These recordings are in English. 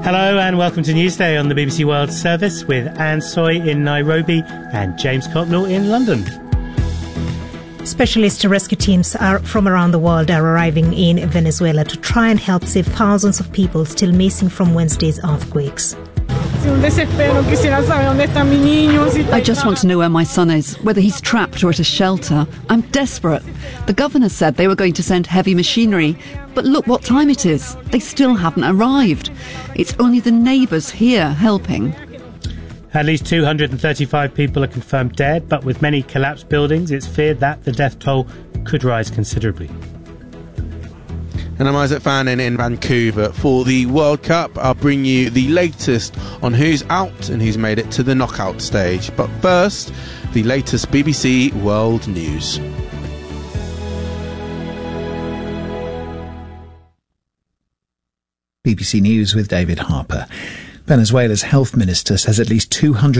Hello and welcome to Newsday on the BBC World Service with Anne Soy in Nairobi and James Cocknell in London. Specialist rescue teams from around the world are arriving in Venezuela to try and help save thousands of people still missing from Wednesday's earthquakes. I just want to know where my son is, whether he's trapped or at a shelter. I'm desperate. The governor said they were going to send heavy machinery, but look what time it is. They still haven't arrived. It's only the neighbours here helping. At least 235 people are confirmed dead, but with many collapsed buildings, it's feared that the death toll could rise considerably. And I'm Isaac Fannin in Vancouver. For the World Cup, I'll bring you the latest on who's out and who's made it to the knockout stage. But first, the latest BBC World News. BBC News with David Harper. Venezuela's health minister says at least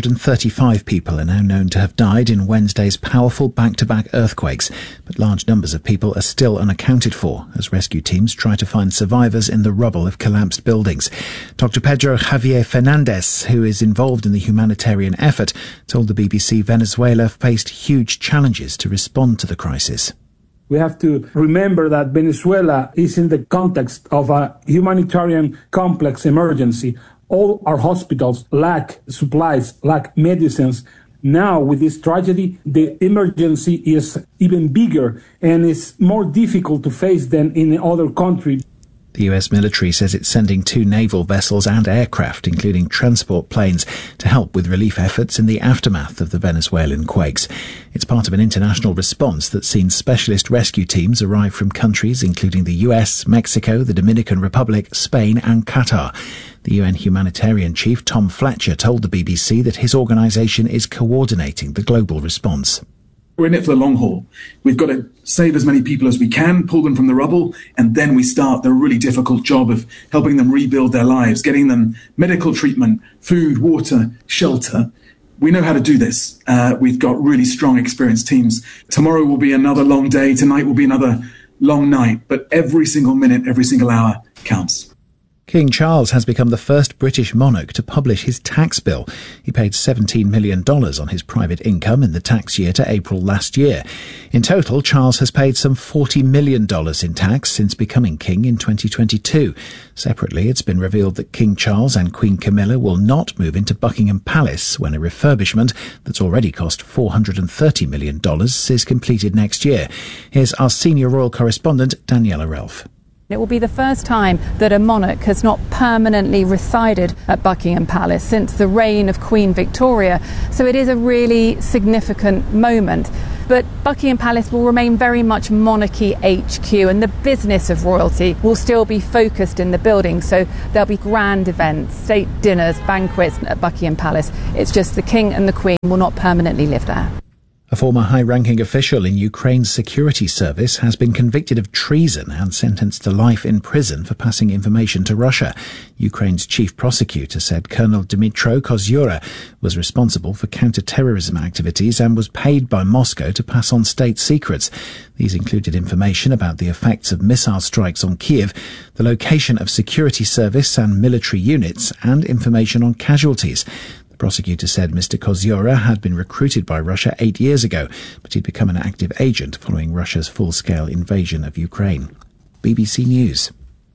235 people are now known to have died in Wednesday's powerful back-to-back earthquakes, but large numbers of people are still unaccounted for as rescue teams try to find survivors in the rubble of collapsed buildings. Dr. Pedro Javier Fernandez, who is involved in the humanitarian effort, told the BBC Venezuela faced huge challenges to respond to the crisis. We have to remember that Venezuela is in the context of a humanitarian complex emergency. All our hospitals lack supplies, lack medicines. Now, with this tragedy, the emergency is even bigger and it's more difficult to face than in other countries. The US military says it's sending 2 naval vessels and aircraft, including transport planes, to help with relief efforts in the aftermath of the Venezuelan quakes. It's part of an international response that's seen specialist rescue teams arrive from countries including the US, Mexico, the Dominican Republic, Spain and Qatar. The UN humanitarian chief, Tom Fletcher, told the BBC that his organisation is coordinating the global response. We're in it for the long haul. We've got to save as many people as we can, pull them from the rubble, and then we start the really difficult job of helping them rebuild their lives, getting them medical treatment, food, water, shelter. We know how to do this. We've got really strong, experienced teams. Tomorrow will be another long day. Tonight will be another long night. But every single minute, every single hour counts. King Charles has become the first British monarch to publish his tax bill. He paid $17 million on his private income in the tax year to April last year. In total, Charles has paid some $40 million in tax since becoming king in 2022. Separately, it's been revealed that King Charles and Queen Camilla will not move into Buckingham Palace when a refurbishment that's already cost $430 million is completed next year. Here's our senior royal correspondent, Daniela Relf. It will be the first time that a monarch has not permanently resided at Buckingham Palace since the reign of Queen Victoria, so it is a really significant moment. But Buckingham Palace will remain very much monarchy HQ, and the business of royalty will still be focused in the building, so there'll be grand events, state dinners, banquets at Buckingham Palace. It's just the King and the Queen will not permanently live there. A former high-ranking official in Ukraine's security service has been convicted of treason and sentenced to life in prison for passing information to Russia. Ukraine's chief prosecutor said Colonel Dmytro Kozyura was responsible for counter-terrorism activities and was paid by Moscow to pass on state secrets. These included information about the effects of missile strikes on Kiev, the location of security service and military units, and information on casualties. The prosecutor said Mr. Kozyura had been recruited by Russia 8 years ago, but he'd become an active agent following Russia's full-scale invasion of Ukraine. BBC News.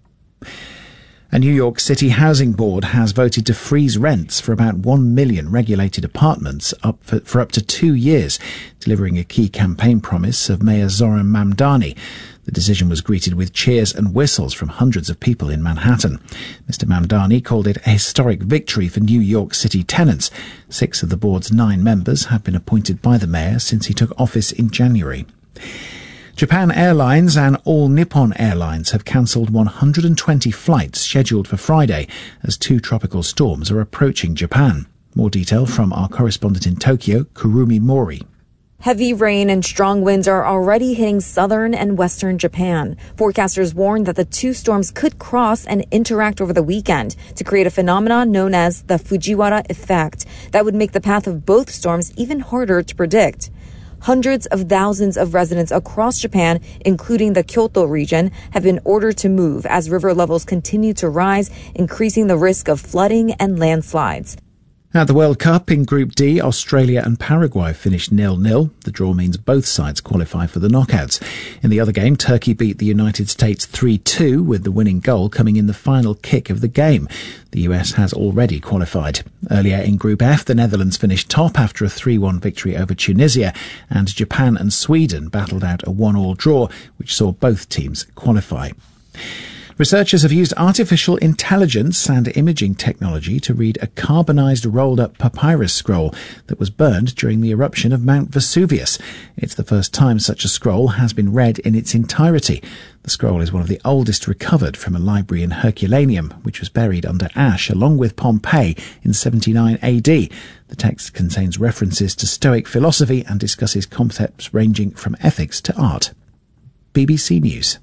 A New York City housing board has voted to freeze rents for about 1 million regulated apartments for up to 2 years, delivering a key campaign promise of Mayor Zoran Mamdani. The decision was greeted with cheers and whistles from hundreds of people in Manhattan. Mr. Mamdani called it a historic victory for New York City tenants. 6 of the board's 9 members have been appointed by the mayor since he took office in January. Japan Airlines and All Nippon Airlines have cancelled 120 flights scheduled for Friday as 2 tropical storms are approaching Japan. More detail from our correspondent in Tokyo, Kurumi Mori. Heavy rain and strong winds are already hitting southern and western Japan. Forecasters warn that the 2 storms could cross and interact over the weekend to create a phenomenon known as the Fujiwara effect that would make the path of both storms even harder to predict. Hundreds of thousands of residents across Japan, including the Kyoto region, have been ordered to move as river levels continue to rise, increasing the risk of flooding and landslides. At the World Cup in Group D, Australia and Paraguay finished 0-0. The draw means both sides qualify for the knockouts. In the other game, Turkey beat the United States 3-2, with the winning goal coming in the final kick of the game. The US has already qualified. Earlier in Group F, the Netherlands finished top after a 3-1 victory over Tunisia, and Japan and Sweden battled out a 1-1 draw, which saw both teams qualify. Researchers have used artificial intelligence and imaging technology to read a carbonised rolled-up papyrus scroll that was burned during the eruption of Mount Vesuvius. It's the first time such a scroll has been read in its entirety. The scroll is one of the oldest recovered from a library in Herculaneum, which was buried under ash along with Pompeii in 79 AD. The text contains references to Stoic philosophy and discusses concepts ranging from ethics to art. BBC News.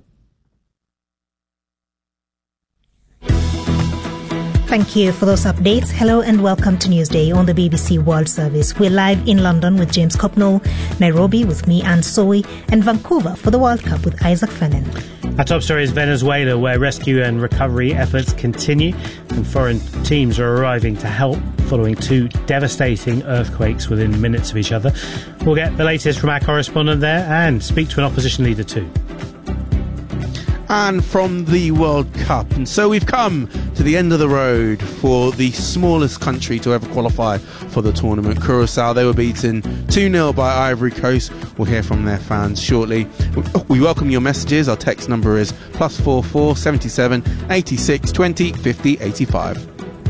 Thank you for those updates. Hello and welcome to Newsday on the BBC World Service. We're live in London with James Copnall, Nairobi with me, Anne Soy, and Vancouver for the World Cup with Isaac Fennin. Our top story is Venezuela, where rescue and recovery efforts continue, and foreign teams are arriving to help following two devastating earthquakes within minutes of each other. We'll get the latest from our correspondent there and speak to an opposition leader too. And from the World Cup. And so we've come to the end of the road for the smallest country to ever qualify for the tournament, Curacao. They were beaten 2-0 by Ivory Coast. We'll hear from their fans shortly. We welcome your messages. Our text number is +44 77 86 20 50 85.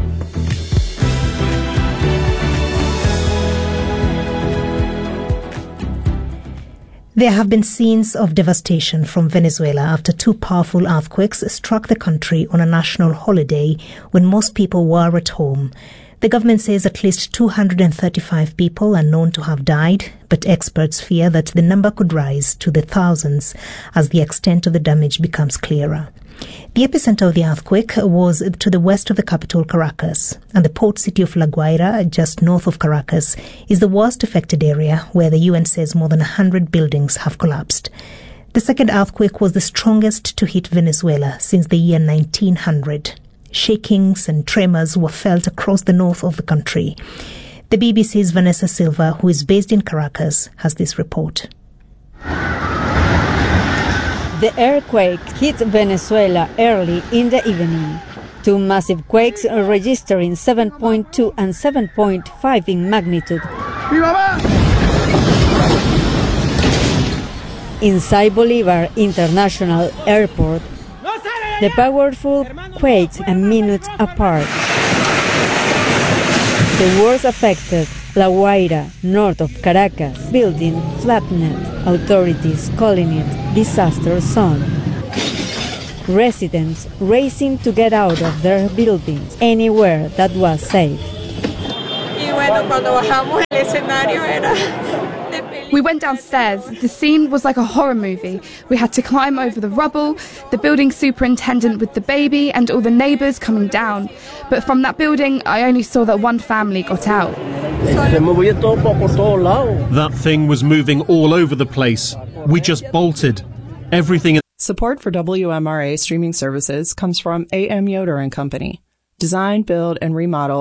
There have been scenes of devastation from Venezuela after two powerful earthquakes struck the country on a national holiday when most people were at home. The government says at least 235 people are known to have died, but experts fear that the number could rise to the thousands as the extent of the damage becomes clearer. The epicenter of the earthquake was to the west of the capital, Caracas, and the port city of La Guaira, just north of Caracas, is the worst affected area where the UN says more than 100 buildings have collapsed. The second earthquake was the strongest to hit Venezuela since the year 1900. Shakings and tremors were felt across the north of the country. The BBC's Vanessa Silva, who is based in Caracas, has this report. The earthquake hit Venezuela early in the evening. Two massive quakes registering 7.2 and 7.5 in magnitude. Inside Bolivar International Airport, the powerful quakes are minutes apart. The worst affected, La Guaira, north of Caracas, building flattened, authorities calling it disaster zone. Residents racing to get out of their buildings anywhere that was safe. We went downstairs. The scene was like a horror movie. We had to climb over the rubble, the building superintendent with the baby and all the neighbours coming down. But from that building, I only saw that one family got out. That thing was moving all over the place. We just bolted. Everything. Support for WMRA streaming services comes from AM Yoder & Company. Design, build, and remodel